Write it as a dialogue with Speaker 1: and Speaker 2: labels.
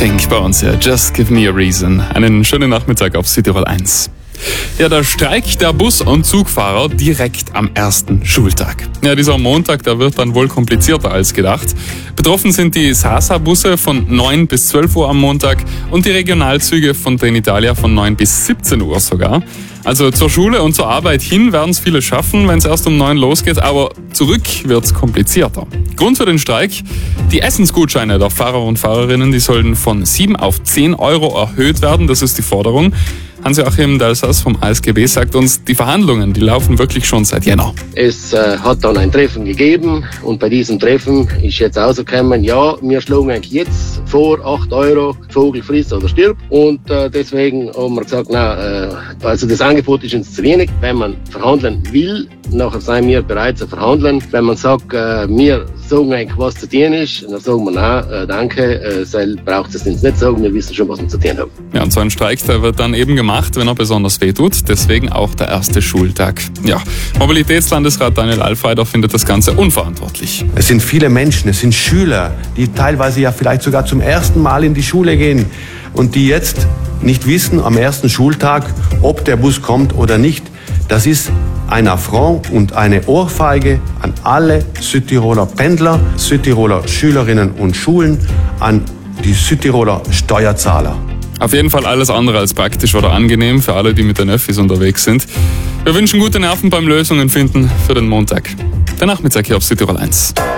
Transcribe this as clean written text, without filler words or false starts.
Speaker 1: Pink bei uns hier. Just give me a reason. Einen schönen Nachmittag auf Südtirol 1. Ja, der Streik der Bus- und Zugfahrer direkt am ersten Schultag. Ja, dieser Montag, der wird dann wohl komplizierter als gedacht. Betroffen sind die Sasa-Busse von 9 bis 12 Uhr am Montag und die Regionalzüge von Trenitalia von 9 bis 17 Uhr sogar. Also zur Schule und zur Arbeit hin werden es viele schaffen, wenn es erst um 9 losgeht, aber zurück wird es komplizierter. Grund für den Streik? Die Essensgutscheine der Fahrer und Fahrerinnen, die sollen von 7 auf 10 Euro erhöht werden, das ist die Forderung. Hans-Joachim Delsas vom ASGB sagt uns, die Verhandlungen, die laufen wirklich schon seit Jänner.
Speaker 2: Es hat dann ein Treffen gegeben und bei diesem Treffen ist jetzt rausgekommen, ja, wir schlagen eigentlich jetzt vor 8 Euro, Vogel friss oder stirb. Und deswegen haben wir gesagt, also das Angebot ist uns zu wenig. Wenn man verhandeln will, nachher seien wir bereit zu verhandeln. Wenn man sagt, wir sagen eigentlich, was zu tun ist, dann sagen wir, nein, danke, braucht es uns nicht sagen, wir wissen schon, was wir zu tun haben.
Speaker 1: Ja, und so ein Streik, der wird dann eben gemacht, wenn er besonders wehtut. Deswegen auch der erste Schultag. Ja, Mobilitätslandesrat Daniel Alfreider findet das Ganze unverantwortlich.
Speaker 3: Es sind viele Menschen, es sind Schüler, die teilweise ja vielleicht sogar zum ersten Mal in die Schule gehen und die jetzt nicht wissen am ersten Schultag, ob der Bus kommt oder nicht. Das ist ein Affront und eine Ohrfeige an alle Südtiroler Pendler, Südtiroler Schülerinnen und Schulen, an die Südtiroler Steuerzahler.
Speaker 1: Auf jeden Fall alles andere als praktisch oder angenehm für alle, die mit den Öffis unterwegs sind. Wir wünschen gute Nerven beim Lösungen finden für den Montag. Der Nachmittag hier auf Südtirol 1.